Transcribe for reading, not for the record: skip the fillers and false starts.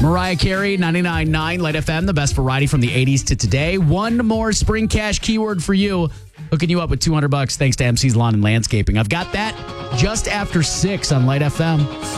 Mariah Carey, 99.9 Light FM, the best variety from the 80s to today. One more spring cash keyword for you. Hooking you up with $200 thanks to MC's Lawn and Landscaping. I've got that just after 6 on Light FM.